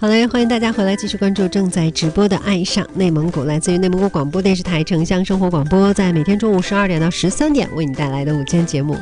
好嘞，欢迎大家回来继续关注正在直播的《爱上内蒙古》，来自于内蒙古广播电视台城乡生活广播，在每天中午12点到13点为你带来的午间节目。